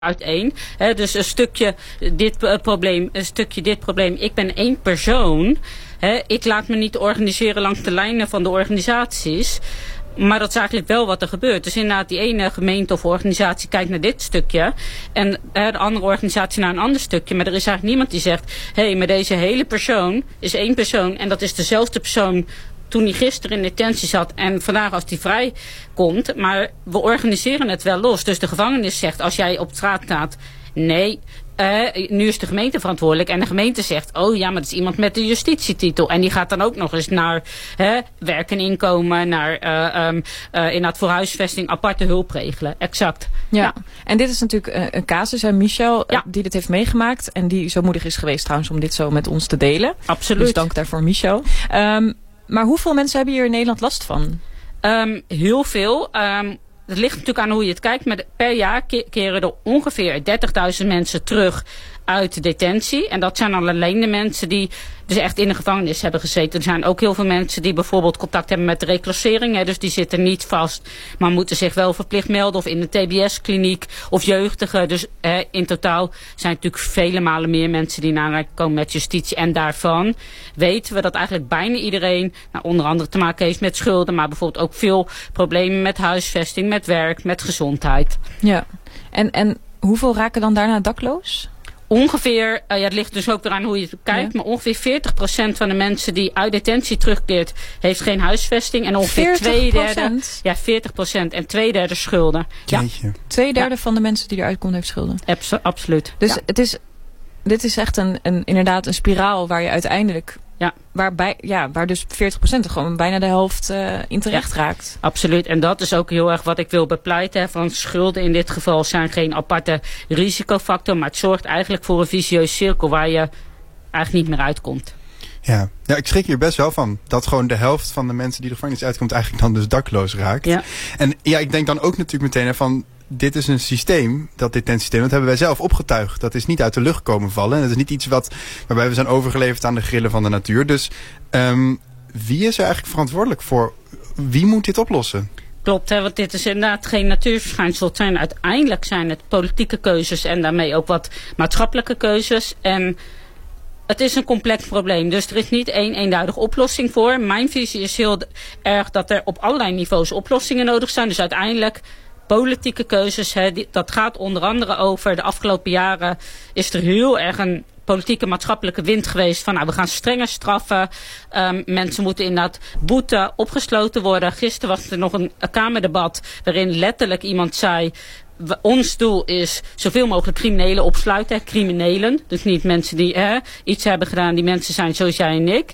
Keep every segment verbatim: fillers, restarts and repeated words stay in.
uiteen. He, dus een stukje dit uh, probleem, een stukje dit probleem. Ik ben één persoon. He, ik laat me niet organiseren langs de lijnen van de organisaties. Maar dat is eigenlijk wel wat er gebeurt. Dus inderdaad, die ene gemeente of organisatie kijkt naar dit stukje. En uh, de andere organisatie naar een ander stukje. Maar er is eigenlijk niemand die zegt, hé, hey, maar deze hele persoon is één persoon. En dat is dezelfde persoon toen hij gisteren in detentie zat en vandaag als hij vrij komt. Maar we organiseren het wel los. Dus de gevangenis zegt, als jij op straat staat, nee, uh, nu is de gemeente verantwoordelijk. En de gemeente zegt, oh ja, maar dat is iemand met de justitietitel. En die gaat dan ook nog eens naar uh, werk en inkomen, naar uh, um, uh, inderdaad voor huisvesting, aparte hulp regelen. Exact. Ja, ja. En dit is natuurlijk uh, een casus, hè, Michel, ja. uh, die dit heeft meegemaakt. En die zo moedig is geweest trouwens om dit zo met ons te delen. Absoluut. Dus dank daarvoor, Michel. Um, Maar hoeveel mensen hebben hier in Nederland last van? Um, heel veel. Um, het ligt natuurlijk aan hoe je het kijkt. Maar per jaar keren er ongeveer dertigduizend mensen terug uit detentie. En dat zijn dan alleen de mensen die dus echt in de gevangenis hebben gezeten. Er zijn ook heel veel mensen die bijvoorbeeld contact hebben met de reclassering. Hè, dus die zitten niet vast, maar moeten zich wel verplicht melden. Of in een T B S-kliniek of jeugdigen. Dus eh, in totaal zijn natuurlijk vele malen meer mensen die in aanraking komen met justitie. En daarvan weten we dat eigenlijk bijna iedereen, nou, onder andere te maken heeft met schulden. Maar bijvoorbeeld ook veel problemen met huisvesting, met werk, met gezondheid. Ja, en, en hoeveel raken dan daarna dakloos? Ongeveer, uh, ja, het ligt dus ook weer aan hoe je het kijkt, ja. Maar ongeveer veertig procent van de mensen die uit detentie terugkeert, heeft geen huisvesting. En ongeveer twee derde, ja, veertig procent en twee derde schulden. Ja. Twee derde ja. van de mensen die eruit komen heeft schulden. Abso- absoluut. Dus ja. het is, dit is echt een, een, inderdaad een spiraal waar je uiteindelijk, ja. waarbij, ja, waar dus veertig procent gewoon bijna de helft uh, in terecht ja. raakt. Absoluut. En dat is ook heel erg wat ik wil bepleiten. Van schulden in dit geval zijn geen aparte risicofactor. Maar het zorgt eigenlijk voor een vicieuze cirkel waar je eigenlijk niet meer uitkomt. Ja. ja, ik schrik hier best wel van. Dat gewoon de helft van de mensen die de gevangenis uitkomt eigenlijk dan dus dakloos raakt. Ja. En ja, ik denk dan ook natuurlijk meteen van, dit is een systeem, dat detentiesysteem, dat hebben wij zelf opgetuigd. Dat is niet uit de lucht komen vallen. En dat is niet iets wat, waarbij we zijn overgeleverd aan de grillen van de natuur. Dus um, wie is er eigenlijk verantwoordelijk voor? Wie moet dit oplossen? Klopt, hè, want dit is inderdaad geen natuurverschijnsel. Het zijn, uiteindelijk zijn het politieke keuzes en daarmee ook wat maatschappelijke keuzes. En het is een complex probleem, dus er is niet één eenduidige oplossing voor. Mijn visie is heel erg dat er op allerlei niveaus oplossingen nodig zijn. Dus uiteindelijk politieke keuzes, hè, die, dat gaat onder andere over de afgelopen jaren is er heel erg een politieke maatschappelijke wind geweest van nou, we gaan strenger straffen. Um, mensen moeten inderdaad boeten, opgesloten worden. Gisteren was er nog een, een kamerdebat waarin letterlijk iemand zei, we, ons doel is zoveel mogelijk criminelen opsluiten. Criminelen, dus niet mensen die hè, iets hebben gedaan, die mensen zijn zoals jij en ik.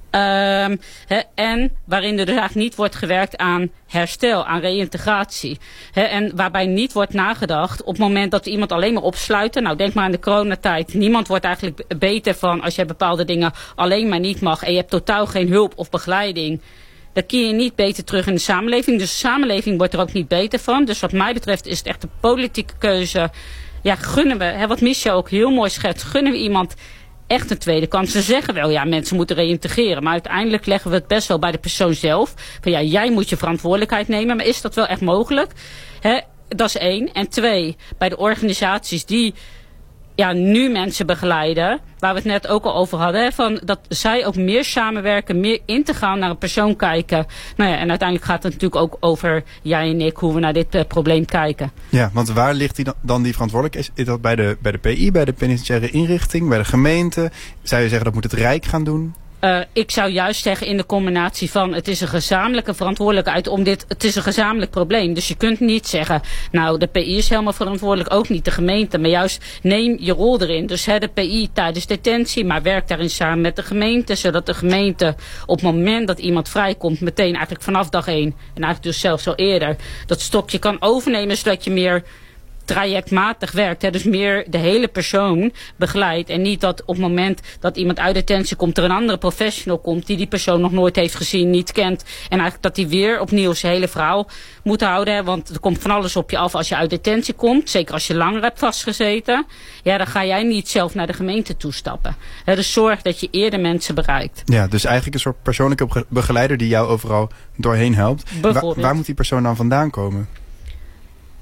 Um, he, en waarin er dus eigenlijk niet wordt gewerkt aan herstel, aan reïntegratie. He, en waarbij niet wordt nagedacht op het moment dat we iemand alleen maar opsluiten. Nou, denk maar aan de coronatijd. Niemand wordt eigenlijk beter van als je bepaalde dingen alleen maar niet mag. En je hebt totaal geen hulp of begeleiding. Dan keer je niet beter terug in de samenleving. Dus de samenleving wordt er ook niet beter van. Dus wat mij betreft is het echt een politieke keuze. Ja, gunnen we, he, wat Michel ook heel mooi schetst, gunnen we iemand echt een tweede kans. Ze zeggen wel, ja, mensen moeten reïntegreren. Maar uiteindelijk leggen we het best wel bij de persoon zelf. Van ja, jij moet je verantwoordelijkheid nemen. Maar is dat wel echt mogelijk? Hè? Dat is één. En twee, bij de organisaties die ja, nu mensen begeleiden, waar we het net ook al over hadden, hè, van dat zij ook meer samenwerken, meer integraal naar een persoon kijken. Nou ja, en uiteindelijk gaat het natuurlijk ook over jij en ik, hoe we naar dit uh, probleem kijken. Ja, want waar ligt die dan, dan die verantwoordelijkheid? Is dat bij de, bij de P I, bij de penitentiaire inrichting, bij de gemeente? Zou je zeggen dat moet het Rijk gaan doen? Uh, ik zou juist zeggen in de combinatie van het is een gezamenlijke verantwoordelijkheid om dit, het is een gezamenlijk probleem. Dus je kunt niet zeggen, nou de P I is helemaal verantwoordelijk, ook niet de gemeente. Maar juist neem je rol erin. Dus hè, de P I tijdens detentie, maar werk daarin samen met de gemeente. Zodat de gemeente op het moment dat iemand vrijkomt, meteen eigenlijk vanaf dag één, en eigenlijk dus zelfs al eerder, dat stokje kan overnemen zodat je meer trajectmatig werkt. Hè? Dus meer de hele persoon begeleidt. En niet dat op het moment dat iemand uit detentie komt, er een andere professional komt die die persoon nog nooit heeft gezien, niet kent. En eigenlijk dat die weer opnieuw zijn hele verhaal moet houden. Hè? Want er komt van alles op je af als je uit detentie komt. Zeker als je langer hebt vastgezeten. Ja, dan ga jij niet zelf naar de gemeente toestappen. Hè? Dus zorg dat je eerder mensen bereikt. Ja, dus eigenlijk een soort persoonlijke begeleider die jou overal doorheen helpt. Waar, waar moet die persoon dan vandaan komen?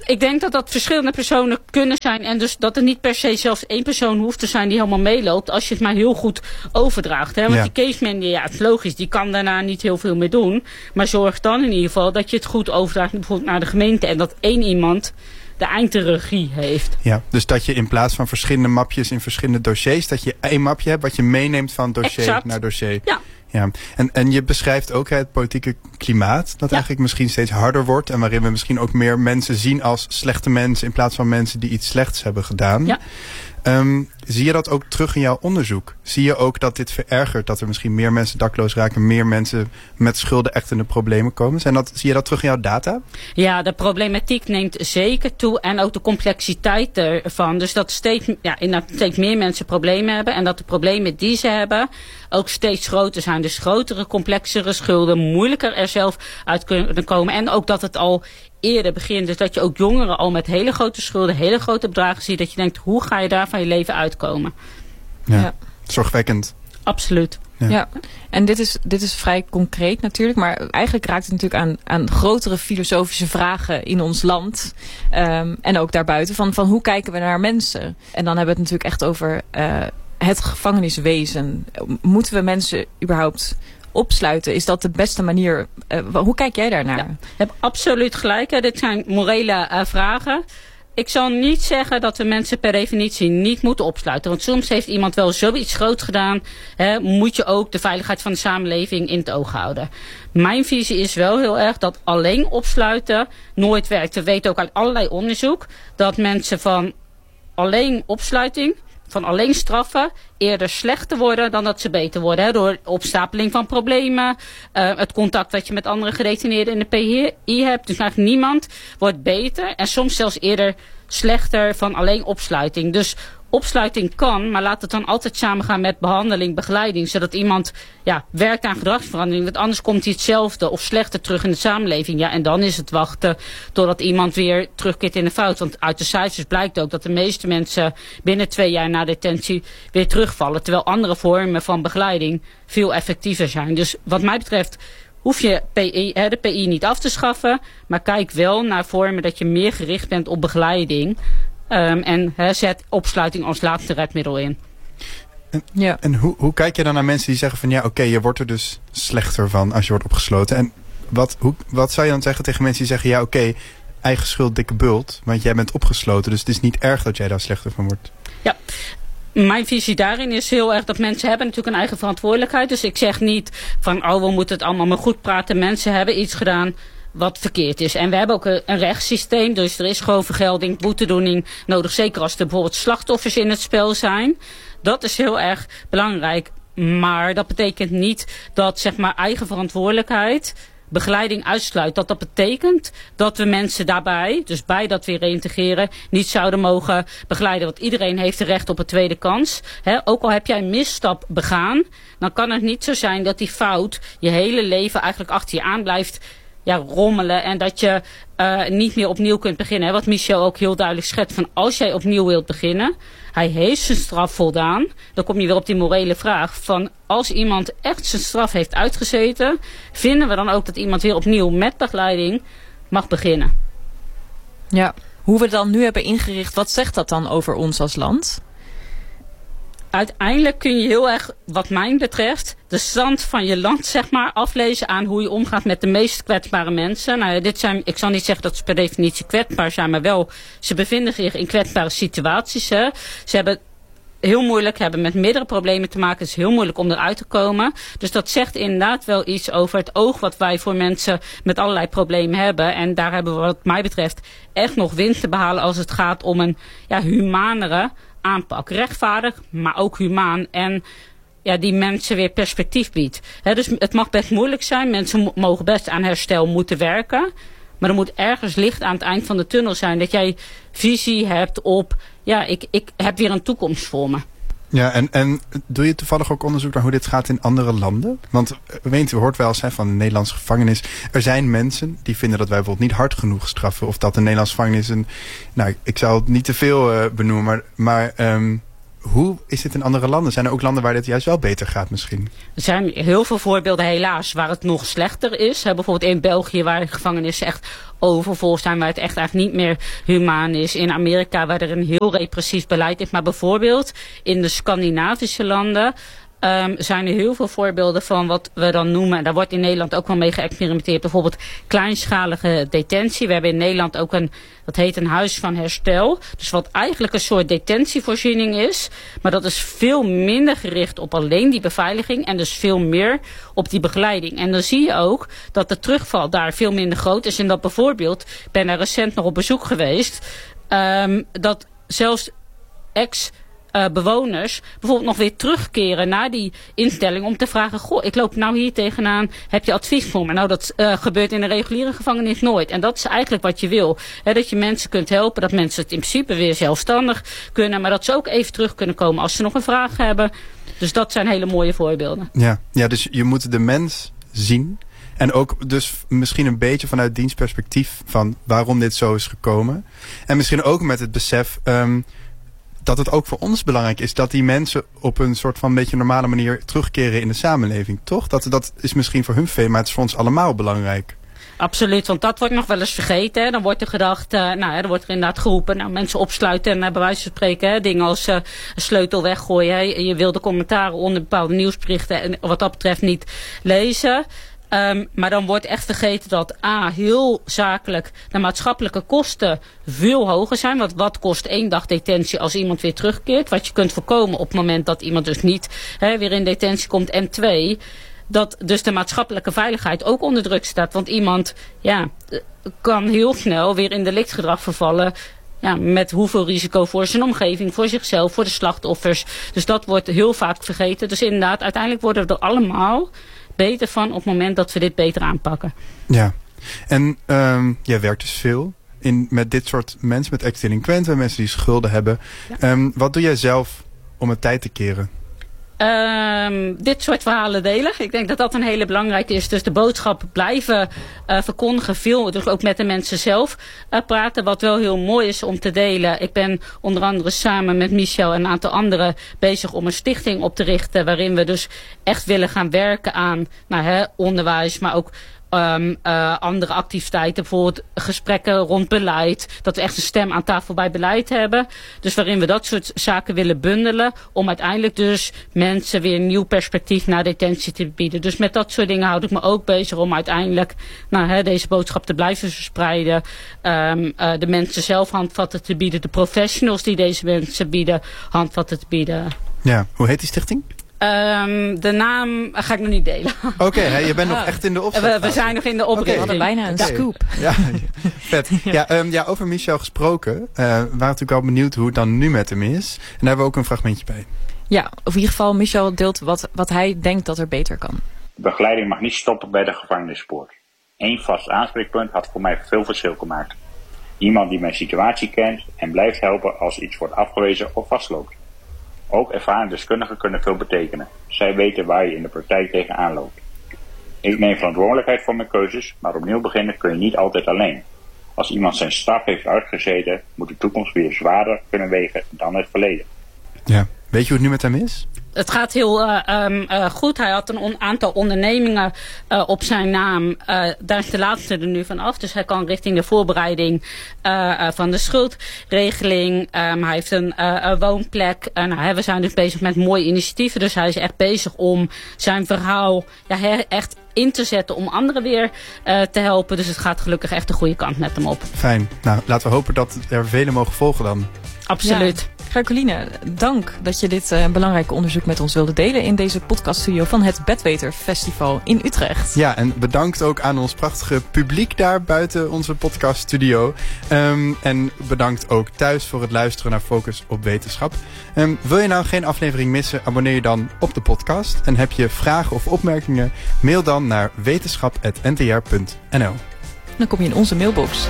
Ik denk dat dat verschillende personen kunnen zijn. En dus dat het niet per se zelfs één persoon hoeft te zijn die helemaal meeloopt. Als je het maar heel goed overdraagt. Hè? Want ja. die case manager, ja, het is logisch. Die kan daarna niet heel veel meer doen. Maar zorg dan in ieder geval dat je het goed overdraagt. Bijvoorbeeld naar de gemeente. En dat één iemand de eindregie heeft. Ja, dus dat je in plaats van verschillende mapjes in verschillende dossiers. Dat je één mapje hebt wat je meeneemt van dossier exact. naar dossier. Ja. Ja, en, en je beschrijft ook hè, het politieke klimaat dat ja. eigenlijk misschien steeds harder wordt en waarin we misschien ook meer mensen zien als slechte mensen in plaats van mensen die iets slechts hebben gedaan. Ja. Um, zie je dat ook terug in jouw onderzoek? Zie je ook dat dit verergert, dat er misschien meer mensen dakloos raken, meer mensen met schulden echt in de problemen komen? Zijn dat, zie je dat terug in jouw data? Ja, de problematiek neemt zeker toe en ook de complexiteit ervan. Dus dat steeds, ja, inderdaad steeds meer mensen problemen hebben en dat de problemen die ze hebben ook steeds groter zijn. Dus grotere, complexere schulden, moeilijker er zelf uit kunnen komen. En ook dat het al eerder begint. Dus dat je ook jongeren al met hele grote schulden, hele grote bedragen ziet. Dat je denkt, hoe ga je daar van je leven uitkomen? Ja, ja. Zorgwekkend. Absoluut. Ja. ja, en dit is, dit is vrij concreet natuurlijk, maar eigenlijk raakt het natuurlijk aan, aan grotere filosofische vragen in ons land. Um, en ook daarbuiten, van, van hoe kijken we naar mensen? En dan hebben we het natuurlijk echt over uh, het gevangeniswezen. Moeten we mensen überhaupt opsluiten? Is dat de beste manier? Uh, hoe kijk jij daarnaar? Ja, je hebt absoluut gelijk. Hè. Dit zijn morele uh, vragen. Ik zal niet zeggen dat we mensen per definitie niet moeten opsluiten. Want soms heeft iemand wel zoiets groots gedaan. Hè, moet je ook de veiligheid van de samenleving in het oog houden. Mijn visie is wel heel erg dat alleen opsluiten nooit werkt. We weten ook uit allerlei onderzoek dat mensen van alleen opsluiting, van alleen straffen, eerder slechter worden dan dat ze beter worden. Hè? Door opstapeling van problemen, uh, het contact dat je met andere gedetineerden in de P I hebt. Dus eigenlijk niemand wordt beter en soms zelfs eerder slechter van alleen opsluiting. Dus opsluiting kan, maar laat het dan altijd samengaan met behandeling, begeleiding. Zodat iemand ja, werkt aan gedragsverandering. Want anders komt hij hetzelfde of slechter terug in de samenleving. Ja, en dan is het wachten totdat iemand weer terugkeert in de fout. Want uit de cijfers blijkt ook dat de meeste mensen binnen twee jaar na detentie weer terugvallen. Terwijl andere vormen van begeleiding veel effectiever zijn. Dus wat mij betreft hoef je P I, de P I niet af te schaffen. Maar kijk wel naar vormen dat je meer gericht bent op begeleiding. Um, en he, zet opsluiting als laatste redmiddel in. En, ja. en hoe, hoe kijk je dan naar mensen die zeggen van ja, oké, okay, je wordt er dus slechter van als je wordt opgesloten. En wat, hoe, wat zou je dan zeggen tegen mensen die zeggen ja, oké, okay, eigen schuld, dikke bult, want jij bent opgesloten. Dus het is niet erg dat jij daar slechter van wordt. Ja. Mijn visie daarin is heel erg dat mensen hebben natuurlijk een eigen verantwoordelijkheid. Dus ik zeg niet van oh, we moeten het allemaal maar goed praten. Mensen hebben iets gedaan wat verkeerd is. En we hebben ook een, een rechtssysteem, dus er is gewoon vergelding, boetedoening nodig. Zeker als er bijvoorbeeld slachtoffers in het spel zijn. Dat is heel erg belangrijk. Maar dat betekent niet dat zeg maar eigen verantwoordelijkheid begeleiding uitsluit. Dat dat betekent dat we mensen daarbij, dus bij dat weer reïntegreren, niet zouden mogen begeleiden. Want iedereen heeft recht op een tweede kans. He, ook al heb jij een misstap begaan, dan kan het niet zo zijn dat die fout je hele leven eigenlijk achter je aan blijft ja, rommelen en dat je uh, niet meer opnieuw kunt beginnen. Hè? Wat Michel ook heel duidelijk schetst, van als jij opnieuw wilt beginnen, hij heeft zijn straf voldaan, dan kom je weer op die morele vraag van als iemand echt zijn straf heeft uitgezeten, vinden we dan ook dat iemand weer opnieuw met begeleiding mag beginnen. Ja, hoe we het dan nu hebben ingericht, wat zegt dat dan over ons als land? Uiteindelijk kun je heel erg, wat mij betreft, de stand van je land zeg maar aflezen aan hoe je omgaat met de meest kwetsbare mensen. Nou, dit zijn, ik zal niet zeggen dat ze per definitie kwetsbaar zijn, maar wel, ze bevinden zich in kwetsbare situaties. Hè. Ze hebben heel moeilijk, hebben met meerdere problemen te maken. Het is heel moeilijk om eruit te komen. Dus dat zegt inderdaad wel iets over het oog wat wij voor mensen met allerlei problemen hebben. En daar hebben we wat mij betreft echt nog winst te behalen als het gaat om een ja, humanere aanpak. Rechtvaardig, maar ook humaan. En ja, die mensen weer perspectief biedt. He, dus het mag best moeilijk zijn. Mensen mo- mogen best aan herstel moeten werken. Maar er moet ergens licht aan het eind van de tunnel zijn. Dat jij visie hebt op, ja, ik, ik heb weer een toekomst voor me. Ja, en, en doe je toevallig ook onderzoek naar hoe dit gaat in andere landen? Want weet u, hoort wel eens hè, van de Nederlandse gevangenis. Er zijn mensen die vinden dat wij bijvoorbeeld niet hard genoeg straffen. Of dat de Nederlandse gevangenis een, nou, ik zou het niet te veel uh, benoemen, maar, maar um, hoe is dit in andere landen? Zijn er ook landen waar dit juist wel beter gaat misschien? Er zijn heel veel voorbeelden helaas waar het nog slechter is. Bijvoorbeeld in België waar de gevangenissen echt overvol zijn, waar het echt eigenlijk niet meer humaan is. In Amerika waar er een heel repressief beleid is. Maar bijvoorbeeld in de Scandinavische landen Um, zijn er heel veel voorbeelden van wat we dan noemen, en daar wordt in Nederland ook wel mee geëxperimenteerd, bijvoorbeeld kleinschalige detentie. We hebben in Nederland ook een, dat heet een huis van herstel. Dus wat eigenlijk een soort detentievoorziening is, maar dat is veel minder gericht op alleen die beveiliging en dus veel meer op die begeleiding. En dan zie je ook dat de terugval daar veel minder groot is en dat bijvoorbeeld, ik ben daar recent nog op bezoek geweest, um, dat zelfs ex Uh, bewoners bijvoorbeeld nog weer terugkeren naar die instelling om te vragen, goh, ik loop nou hier tegenaan, heb je advies voor me? Nou, dat uh, gebeurt in een reguliere gevangenis nooit. En dat is eigenlijk wat je wil. He, dat je mensen kunt helpen, dat mensen het in principe weer zelfstandig kunnen, maar dat ze ook even terug kunnen komen als ze nog een vraag hebben. Dus dat zijn hele mooie voorbeelden. Ja, ja, dus je moet de mens zien. En ook dus misschien een beetje vanuit dienstperspectief van waarom dit zo is gekomen. En misschien ook met het besef Um, dat het ook voor ons belangrijk is dat die mensen op een soort van beetje normale manier terugkeren in de samenleving, toch? Dat, dat is misschien voor hun veel, maar het is voor ons allemaal belangrijk. Absoluut, want dat wordt nog wel eens vergeten. Hè. Dan wordt er gedacht, uh, nou, hè, dan wordt er inderdaad geroepen, nou, mensen opsluiten en uh, bij wijze van spreken, hè, dingen als uh, een sleutel weggooien. Hè. Je wil de commentaren onder bepaalde nieuwsberichten en wat dat betreft niet lezen. Um, maar dan wordt echt vergeten dat a, heel zakelijk de maatschappelijke kosten veel hoger zijn. Want wat kost één dag detentie als iemand weer terugkeert? Wat je kunt voorkomen op het moment dat iemand dus niet hè, weer in detentie komt. En twee, dat dus de maatschappelijke veiligheid ook onder druk staat. Want iemand ja, kan heel snel weer in delictgedrag vervallen. Ja, met hoeveel risico voor zijn omgeving, voor zichzelf, voor de slachtoffers. Dus dat wordt heel vaak vergeten. Dus inderdaad, uiteindelijk worden we er allemaal beter van op het moment dat we dit beter aanpakken. Ja, en um, jij werkt dus veel in, met dit soort mensen, met ex-delinquenten, mensen die schulden hebben. Ja. Um, wat doe jij zelf om het tijd te keren? Um, dit soort verhalen delen. Ik denk dat dat een hele belangrijke is. Dus de boodschap blijven uh, verkondigen. Veel, dus ook met de mensen zelf uh, praten. Wat wel heel mooi is om te delen. Ik ben onder andere samen met Michel en een aantal anderen bezig om een stichting op te richten. Waarin we dus echt willen gaan werken aan nou, hè, onderwijs, maar ook Um, uh, andere activiteiten, bijvoorbeeld gesprekken rond beleid, dat we echt een stem aan tafel bij beleid hebben. Dus waarin we dat soort zaken willen bundelen, om uiteindelijk dus mensen weer een nieuw perspectief naar detentie te bieden. Dus met dat soort dingen houd ik me ook bezig om uiteindelijk nou, hè, deze boodschap te blijven verspreiden. Um, uh, de mensen zelf handvatten te bieden, de professionals die deze mensen bieden, handvatten te bieden. Ja, hoe heet die stichting? Um, de naam ga ik nog niet delen. Oké, okay, je bent nog echt in de opzet. We, we zijn nog in de oprichting. Okay. We hadden bijna een okay. scoop. Ja, vet. Ja, um, ja, over Michel gesproken. Uh, we waren natuurlijk al benieuwd hoe het dan nu met hem is. En daar hebben we ook een fragmentje bij. Ja, of in ieder geval Michel deelt wat, wat hij denkt dat er beter kan. De begeleiding mag niet stoppen bij de gevangenispoort. Eén vast aanspreekpunt had voor mij veel verschil gemaakt. Iemand die mijn situatie kent en blijft helpen als iets wordt afgewezen of vastloopt. Ook ervaren deskundigen kunnen veel betekenen. Zij weten waar je in de praktijk tegenaan loopt. Ik neem verantwoordelijkheid voor mijn keuzes, maar opnieuw beginnen kun je niet altijd alleen. Als iemand zijn straf heeft uitgezeten, moet de toekomst weer zwaarder kunnen wegen dan het verleden. Ja, weet je hoe het nu met hem is? Het gaat heel uh, um, uh, goed. Hij had een on- aantal ondernemingen uh, op zijn naam. Uh, daar is de laatste er nu van af. Dus hij kan richting de voorbereiding uh, uh, van de schuldregeling. Um, hij heeft een uh, woonplek. Uh, nou, we zijn dus bezig met mooie initiatieven. Dus hij is echt bezig om zijn verhaal ja, her- echt in te zetten om anderen weer uh, te helpen. Dus het gaat gelukkig echt de goede kant met hem op. Fijn. Nou, laten we hopen dat er velen mogen volgen dan. Absoluut. Ja. Gercoline, dank dat je dit uh, belangrijke onderzoek met ons wilde delen in deze podcaststudio van het Bedweter Festival in Utrecht. Ja, en bedankt ook aan ons prachtige publiek daar buiten onze podcaststudio. Um, en bedankt ook thuis voor het luisteren naar Focus op Wetenschap. Um, wil je nou geen aflevering missen, abonneer je dan op de podcast. En heb je vragen of opmerkingen, mail dan naar wetenschap punt n t r punt n l. Dan kom je in onze mailbox.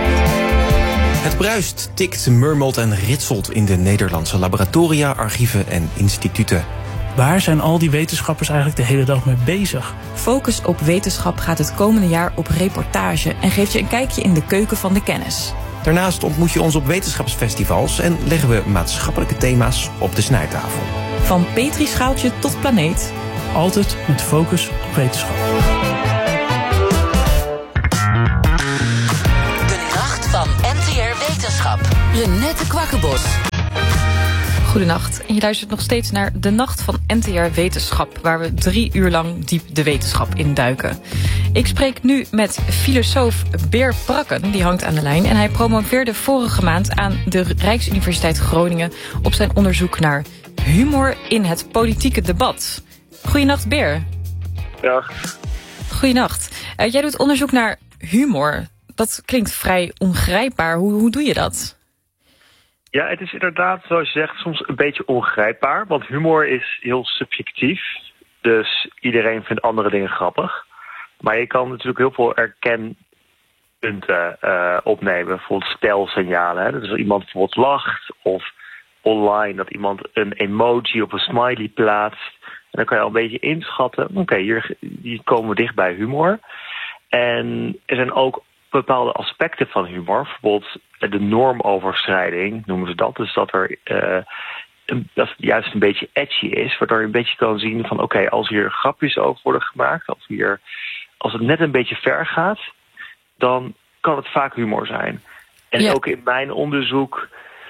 Het bruist, tikt, murmelt en ritselt in de Nederlandse laboratoria, archieven en instituten. Waar zijn al die wetenschappers eigenlijk de hele dag mee bezig? Focus op Wetenschap gaat het komende jaar op reportage en geeft je een kijkje in de keuken van de kennis. Daarnaast ontmoet je ons op wetenschapsfestivals en leggen we maatschappelijke thema's op de snijtafel. Van petrischaaltje tot planeet. Altijd met focus op wetenschap. De nacht van N T R Wetenschap. Renette Kwakkenbos. Goedenacht. En je luistert nog steeds naar De Nacht van N T R Wetenschap, waar we drie uur lang diep de wetenschap induiken. Ik spreek nu met filosoof Beer Prakken, die hangt aan de lijn. En hij promoveerde vorige maand aan de Rijksuniversiteit Groningen op zijn onderzoek naar humor in het politieke debat. Goedenacht, Beer. Ja. Goedenacht. Uh, jij doet onderzoek naar humor. Dat klinkt vrij ongrijpbaar. Hoe, hoe doe je dat? Ja, het is inderdaad, zoals je zegt, soms een beetje ongrijpbaar. Want humor is heel subjectief. Dus iedereen vindt andere dingen grappig. Maar je kan natuurlijk heel veel erkenpunten uh, opnemen. Bijvoorbeeld stelsignalen. Hè? Dus als iemand bijvoorbeeld lacht. Of online dat iemand een emoji of een smiley plaatst. En dan kan je al een beetje inschatten. Oké, okay, hier, hier komen we dicht bij humor. En er zijn ook bepaalde aspecten van humor. Bijvoorbeeld de normoverschrijding noemen ze dat. Dus dat er uh, een, dat het juist een beetje edgy is. Waardoor je een beetje kan zien van oké, okay, als hier grapjes over worden gemaakt. Als, hier, als het net een beetje ver gaat. Dan kan het vaak humor zijn. En ja. Ook in mijn onderzoek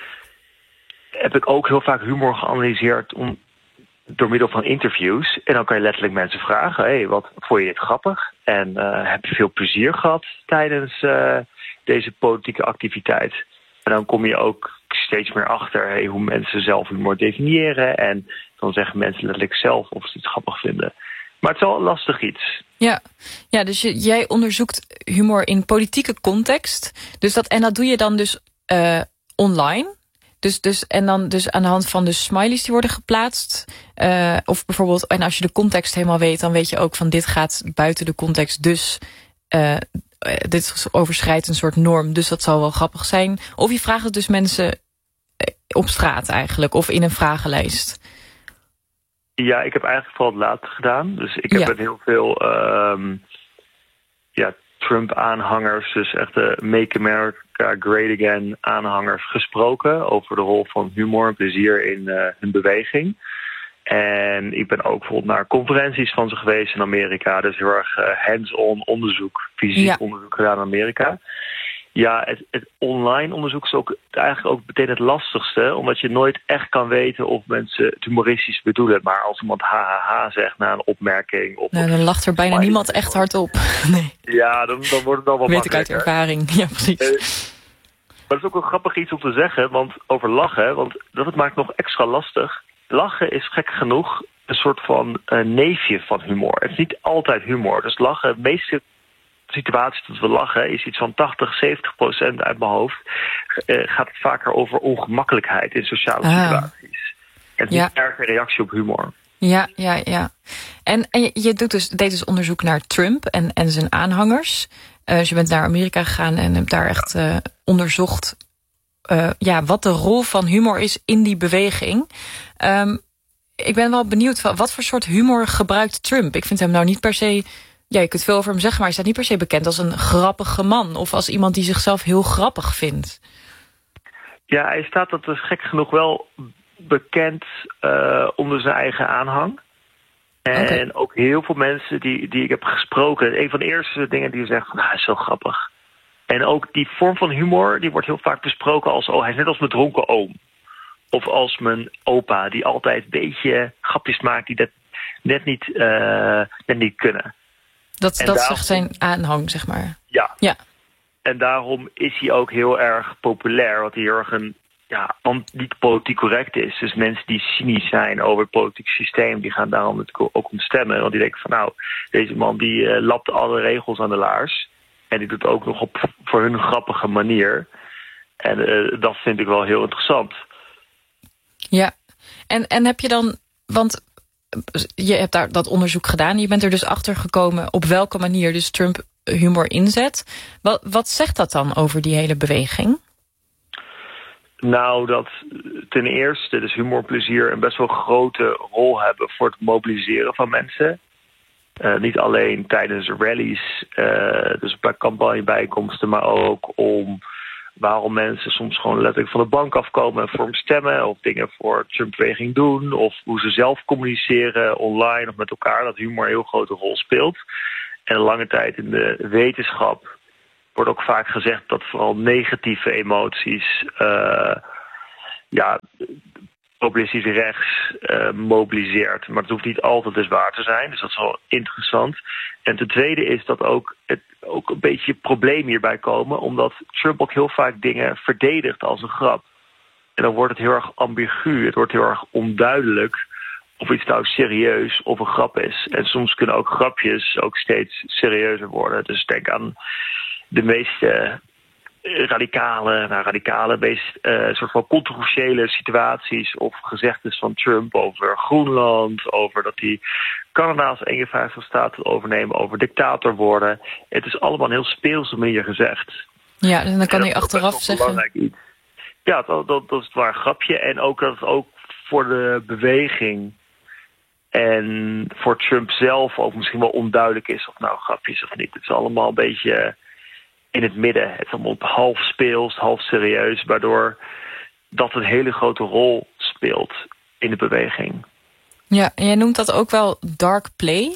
heb ik ook heel vaak humor geanalyseerd om, door middel van interviews. En dan kan je letterlijk mensen vragen, hey, wat vond je dit grappig? En uh, heb je veel plezier gehad tijdens uh, deze politieke activiteit? En dan kom je ook steeds meer achter hey, hoe mensen zelf humor definiëren. En dan zeggen mensen letterlijk zelf of ze het grappig vinden. Maar het is wel lastig iets. Ja, ja dus je, jij onderzoekt humor in politieke context. Dus dat, en dat doe je dan dus uh, online? Dus, dus, en dan dus aan de hand van de smileys die worden geplaatst. Uh, of bijvoorbeeld, en als je de context helemaal weet, dan weet je ook van dit gaat buiten de context. Dus uh, dit overschrijdt een soort norm. Dus dat zal wel grappig zijn. Of je vraagt het dus mensen op straat eigenlijk. Of in een vragenlijst. Ja, ik heb eigenlijk vooral het laatste gedaan. Dus ik heb ja. met heel veel um, ja, Trump-aanhangers, dus echt de Make America Great Again aanhangers gesproken over de rol van humor en plezier in uh, hun beweging. En ik ben ook bijvoorbeeld naar conferenties van ze geweest in Amerika. Dus heel erg uh, hands-on onderzoek, fysiek ja. onderzoek gedaan in Amerika. Ja, het, het online onderzoek is ook eigenlijk ook meteen het lastigste. Omdat je nooit echt kan weten of mensen het humoristisch bedoelen. Maar als iemand ha ha ha zegt na een opmerking. Of nou, dan lacht er bijna niemand echt hardop. Nee. Ja, dan, dan wordt het al wat weet ik uit ervaring. Ja, precies. Uh, maar dat is ook wel grappig iets om te zeggen. Want over lachen, want dat het maakt nog extra lastig. Lachen is gek genoeg een soort van uh, neefje van humor. Het is niet altijd humor. Dus lachen, het meeste situatie dat we lachen is iets van tachtig, zeventig procent uit mijn hoofd. Uh, gaat het vaker over ongemakkelijkheid in sociale ah. situaties. En niet ja. erg een reactie op humor. Ja, ja, ja. En, en je, je doet dus, deed dus onderzoek naar Trump en, en zijn aanhangers. Uh, dus je bent naar Amerika gegaan en hebt daar echt uh, onderzocht uh, ja, wat de rol van humor is in die beweging. Um, ik ben wel benieuwd, wat voor soort humor gebruikt Trump? Ik vind hem nou niet per se. Ja, je kunt veel over hem zeggen, maar hij staat niet per se bekend als een grappige man. Of als iemand die zichzelf heel grappig vindt. Ja, hij staat, dat is gek genoeg, wel bekend uh, onder zijn eigen aanhang. En okay. ook heel veel mensen die, die ik heb gesproken. Een van de eerste dingen die zeggen, nou, hij is zo grappig. En ook die vorm van humor, die wordt heel vaak besproken als, oh, hij is net als mijn dronken oom. Of als mijn opa, die altijd een beetje grapjes maakt die dat net niet, uh, net niet kunnen. Dat, dat daarom, zegt zijn aanhang, zeg maar. Ja. ja. En daarom is hij ook heel erg populair. Wat hij heel erg een, ja, niet politiek correct is. Dus mensen die cynisch zijn over het politieke systeem, die gaan daarom natuurlijk ook om stemmen. Want die denken van nou, deze man die uh, lapt alle regels aan de laars. En die doet ook nog op voor hun grappige manier. En uh, dat vind ik wel heel interessant. Ja. En, en heb je dan, want je hebt daar dat onderzoek gedaan. Je bent er dus achter gekomen op welke manier dus Trump humor inzet. Wat, wat zegt dat dan over die hele beweging? Nou, dat ten eerste dus humor en plezier een best wel grote rol hebben voor het mobiliseren van mensen. Uh, niet alleen tijdens rallies, uh, dus bij campagnebijkomsten, maar ook om waarom mensen soms gewoon letterlijk van de bank afkomen en voor hem stemmen, of dingen voor de Trump-beweging doen, of hoe ze zelf communiceren online of met elkaar, dat humor een heel grote rol speelt. En een lange tijd in de wetenschap wordt ook vaak gezegd dat vooral negatieve emoties, uh, ja, populistisch rechts uh, mobiliseert. Maar het hoeft niet altijd dus waar te zijn. Dus dat is wel interessant. En ten tweede is dat ook, het, ook een beetje probleem hierbij komen, omdat Trump ook heel vaak dingen verdedigt als een grap. En dan wordt het heel erg ambigu. Het wordt heel erg onduidelijk of iets nou serieus of een grap is. En soms kunnen ook grapjes ook steeds serieuzer worden. Dus denk aan de meeste radicale, nou radicale, meest uh, soort van controversiële situaties of gezegdes van Trump over Groenland, over dat hij Canada als eenenvijftigste staat wil overnemen, over dictator worden. Het is allemaal een heel speelse manier gezegd. Ja, en dan kan en hij achteraf zeggen. Ja, dat, dat, dat is het waar een grapje. En ook dat het ook voor de beweging en voor Trump zelf ook misschien wel onduidelijk is of nou grapje is of niet. Het is allemaal een beetje in het midden. Het is allemaal half speels, half serieus, waardoor dat een hele grote rol speelt in de beweging. Ja, en jij noemt dat ook wel dark play.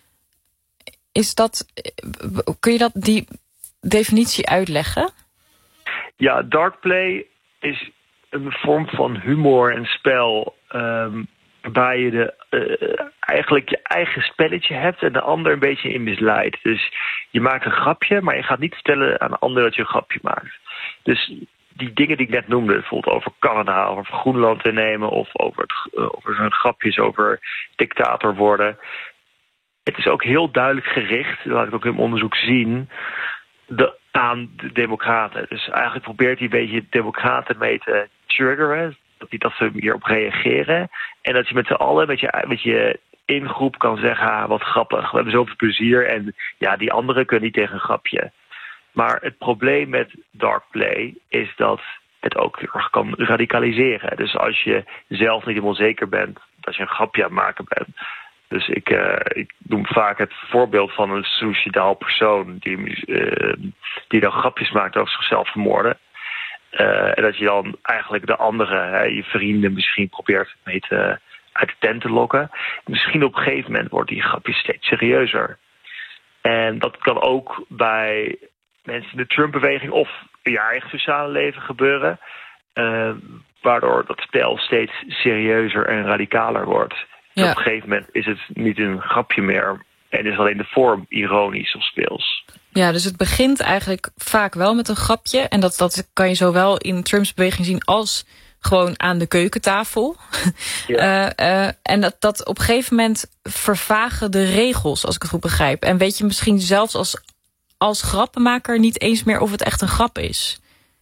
Is dat, kun je dat die definitie uitleggen? Ja, dark play is een vorm van humor en spel, um, waarbij je de, uh, eigenlijk je eigen spelletje hebt en de ander een beetje in misleidt. Dus je maakt een grapje, maar je gaat niet vertellen aan de ander dat je een grapje maakt. Dus die dingen die ik net noemde, bijvoorbeeld over Canada, over Groenland innemen, of over, het, uh, over zo'n grapjes over dictator worden. Het is ook heel duidelijk gericht, dat laat ik ook in mijn onderzoek zien, de, aan de democraten. Dus eigenlijk probeert hij een beetje de democraten mee te triggeren, dat, die, dat ze hierop reageren. En dat je met z'n allen, met je, met je ingroep kan zeggen, ah, wat grappig, we hebben zoveel plezier. En ja, die anderen kunnen niet tegen een grapje. Maar het probleem met dark play is dat het ook heel erg kan radicaliseren. Dus als je zelf niet helemaal zeker bent dat je een grapje aan het maken bent. Dus ik, uh, ik noem vaak het voorbeeld van een suicidaal persoon die, uh, die dan grapjes maakt over zichzelf vermoorden. Uh, en dat je dan eigenlijk de anderen, hè, je vrienden misschien probeert mee te, uit de tent te lokken. Misschien op een gegeven moment wordt die grapje steeds serieuzer. En dat kan ook bij mensen in de Trump-beweging of in je eigen sociale leven gebeuren. Uh, waardoor dat spel steeds serieuzer en radicaler wordt. Ja. Op een gegeven moment is het niet een grapje meer en is alleen de vorm ironisch of speels. Ja, dus het begint eigenlijk vaak wel met een grapje. En dat, dat kan je zowel in Trumps beweging zien als gewoon aan de keukentafel. Ja. uh, uh, en dat, dat op een gegeven moment vervagen de regels, als ik het goed begrijp. En weet je misschien zelfs als, als grappenmaker niet eens meer of het echt een grap is.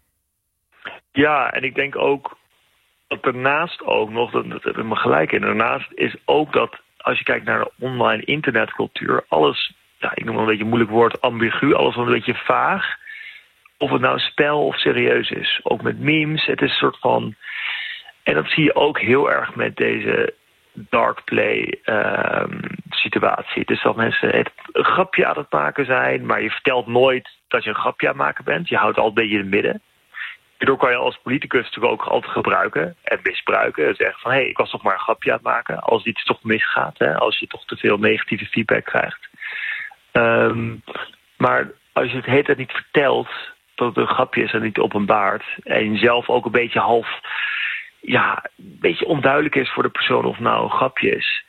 Ja, en ik denk ook dat daarnaast ook nog, dat, dat heb ik me gelijk in, daarnaast is ook dat als je kijkt naar de online internetcultuur, alles, ja, ik noem het een beetje een moeilijk woord, ambigu, alles wat een beetje vaag, of het nou spel of serieus is. Ook met memes, het is een soort van, en dat zie je ook heel erg met deze dark play um, situatie. Dus dat mensen het een grapje aan het maken zijn, maar je vertelt nooit dat je een grapje aan het maken bent. Je houdt het altijd een beetje in het midden. Daardoor kan je als politicus natuurlijk ook altijd gebruiken en misbruiken. En zeggen van, hé, hey, ik was toch maar een grapje aan het maken. Als iets toch misgaat, hè, als je toch te veel negatieve feedback krijgt. Um, maar als je het de hele tijd niet vertelt dat het een grapje is en niet openbaart. En zelf ook een beetje half, ja, een beetje onduidelijk is voor de persoon of nou een grapje is.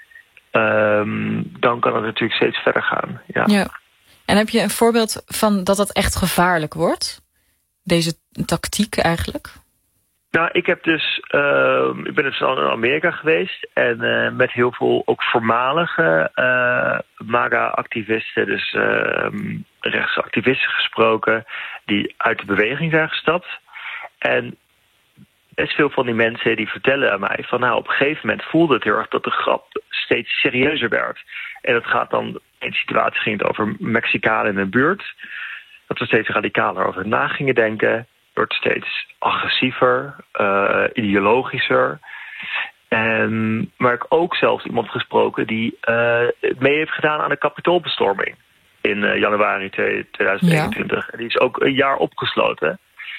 Um, dan kan het natuurlijk steeds verder gaan. Ja. Ja. En heb je een voorbeeld van dat dat echt gevaarlijk wordt? Deze tactiek eigenlijk? Nou, ik heb dus, uh, ik ben dus al in Amerika geweest en uh, met heel veel ook voormalige uh, MAGA-activisten, dus uh, rechtsactivisten gesproken, die uit de beweging zijn gestapt. En best veel van die mensen die vertellen aan mij van, nou, op een gegeven moment voelde het heel erg dat de grap steeds serieuzer werd. En het gaat dan, in de situatie ging het over Mexicanen in een buurt, dat we steeds radicaler over na gingen denken. Wordt steeds agressiever, uh, ideologischer. En, maar ik heb ook zelfs iemand gesproken die uh, mee heeft gedaan aan de Capitoolbestorming in uh, januari tweeduizend eenentwintig. Ja. En die is ook een jaar opgesloten.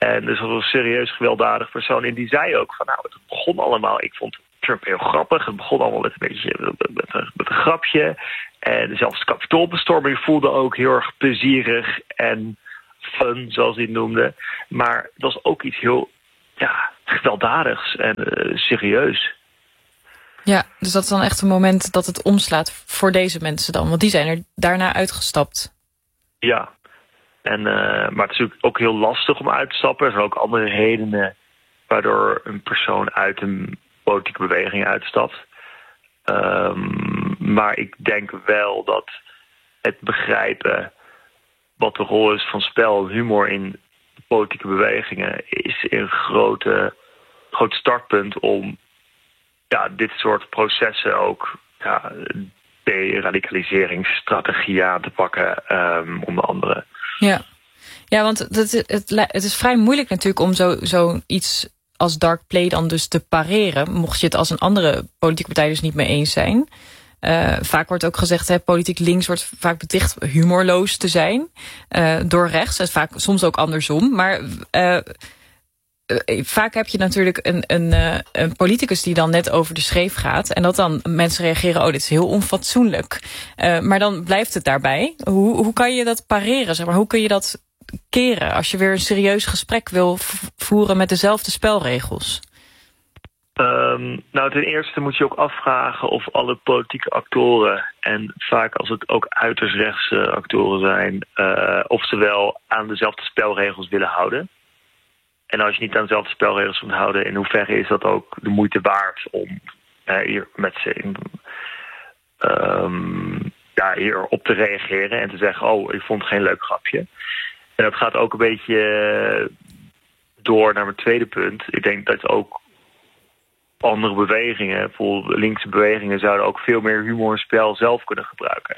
En er zat een serieus gewelddadig persoon in die zei ook van nou, het begon allemaal, ik vond Trump heel grappig. Het begon allemaal met een beetje met, met, een, met een grapje. En zelfs de kapitoolbestorming voelde ook heel erg plezierig en fun, zoals hij het noemde. Maar het was ook iets heel ja, gewelddadigs en uh, serieus. Ja, dus dat is dan echt een moment dat het omslaat voor deze mensen dan. Want die zijn er daarna uitgestapt. Ja, en, uh, maar het is natuurlijk ook heel lastig om uit te stappen. Er zijn ook andere redenen waardoor een persoon uit een politieke beweging uitstapt. Um, maar ik denk wel dat het begrijpen wat de rol is van spel en humor in politieke bewegingen is een grote, groot startpunt om ja, dit soort processen ook ja, deradicaliseringsstrategieën aan te pakken, um, onder andere. Ja, ja want het, het, het is vrij moeilijk natuurlijk om zo, zo iets als dark play dan dus te pareren, mocht je het als een andere politieke partij dus niet mee eens zijn. Uh, vaak wordt ook gezegd, hè, politiek links wordt vaak beticht humorloos te zijn. Uh, door rechts, en vaak soms ook andersom. Maar uh, uh, vaak heb je natuurlijk een, een, uh, een politicus die dan net over de schreef gaat. En dat dan mensen reageren, oh, dit is heel onfatsoenlijk. Uh, maar dan blijft het daarbij. Hoe, hoe kan je dat pareren? Zeg maar? Hoe kun je dat keren als je weer een serieus gesprek wil voeren met dezelfde spelregels? Um, nou, ten eerste moet je ook afvragen of alle politieke actoren, en vaak als het ook uiterst rechtse actoren zijn, uh, of ze wel aan dezelfde spelregels willen houden. En als je niet aan dezelfde spelregels wilt houden, in hoeverre is dat ook de moeite waard om uh, hier met ze in, um, ja, hier op te reageren en te zeggen, oh, ik vond het geen leuk grapje. En dat gaat ook een beetje door naar mijn tweede punt. Ik denk dat ook andere bewegingen, bijvoorbeeld linkse bewegingen, zouden ook veel meer humor en spel zelf kunnen gebruiken.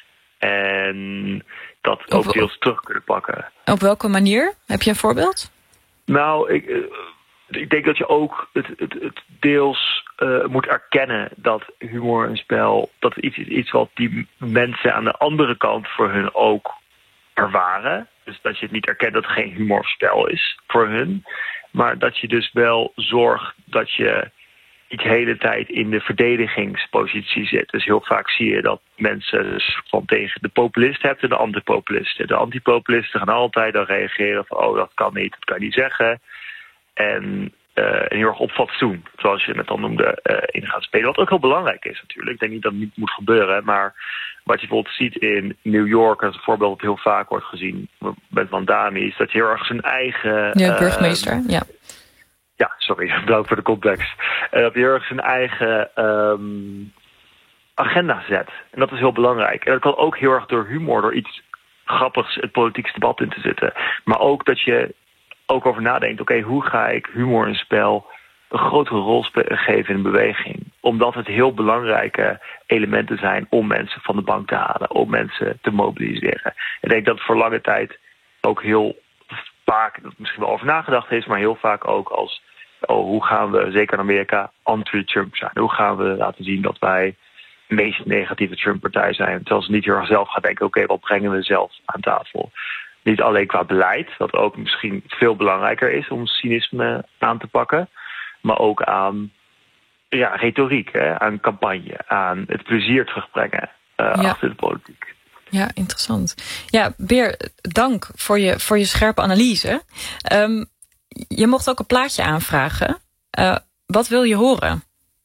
En dat ook op, deels terug kunnen pakken. Op welke manier? Heb je een voorbeeld? Nou, ik, ik denk dat je ook het, het, het deels uh, moet erkennen dat humor en spel, dat iets is iets wat die mensen aan de andere kant voor hun ook ervaren. Dus dat je het niet erkent dat het geen humor of spel is voor hun. Maar dat je dus wel zorgt dat je niet de hele tijd in de verdedigingspositie zit. Dus heel vaak zie je dat mensen van tegen de populisten hebben en de antipopulisten. De antipopulisten gaan altijd dan reageren van, oh, dat kan niet, dat kan je niet zeggen. En uh, heel erg op fatsoen, zoals je het dan noemde, uh, in gaan spelen. Wat ook heel belangrijk is natuurlijk. Ik denk niet dat het niet moet gebeuren, maar wat je bijvoorbeeld ziet in New York, als een voorbeeld dat heel vaak wordt gezien met Mandami, is dat je heel erg zijn eigen... Ja, burgemeester, uh, ja. Ja, sorry, bedankt voor de context. Uh, dat hij heel erg zijn eigen um, agenda zet. En dat is heel belangrijk. En dat kan ook heel erg door humor, door iets grappigs het politieke debat in te zitten. Maar ook dat je ook over nadenkt, oké, okay, hoe ga ik humor en spel een grotere rol geven in een beweging? Omdat het heel belangrijke elementen zijn om mensen van de bank te halen, om mensen te mobiliseren. Ik denk dat het voor lange tijd ook heel vaak, dat misschien wel over nagedacht is, maar heel vaak ook als, oh, hoe gaan we, zeker in Amerika, anti-Trump zijn? Hoe gaan we laten zien dat wij de meest negatieve Trump-partij zijn? Terwijl ze niet heel erg zelf gaan denken, oké, okay, wat brengen we zelf aan tafel? Niet alleen qua beleid, wat ook misschien veel belangrijker is om cynisme aan te pakken, maar ook aan ja, retoriek, hè, aan campagne, aan het plezier terugbrengen uh, ja. achter de politiek. Ja, interessant. Ja, Beer, dank voor je, voor je scherpe analyse. Um, je mocht ook een plaatje aanvragen. Uh, wat wil je horen?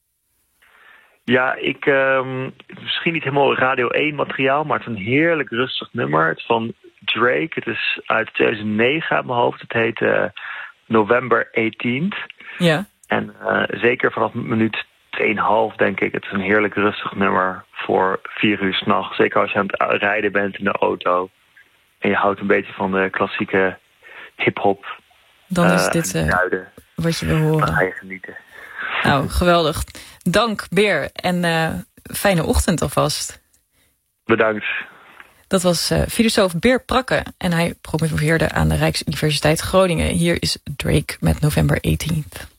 Ja, ik um, misschien niet helemaal Radio één materiaal, maar het is een heerlijk rustig nummer. Het is van Drake. Het is uit tweeduizend negen uit mijn hoofd. Het heet uh, November eighteenth. Ja. En uh, zeker vanaf minuut twee en een half, denk ik. Het is een heerlijk rustig nummer voor vier uur 's nachts. Zeker als je aan het rijden bent in de auto. En je houdt een beetje van de klassieke hip-hop. Dan is uh, dit uh, wat je wil horen. Dan ga je genieten. Nou, geweldig. Dank, Beer. En uh, fijne ochtend alvast. Bedankt. Dat was uh, filosoof Beer Prakke. En hij promoveerde aan de Rijksuniversiteit Groningen. Hier is Drake met November eighteenth.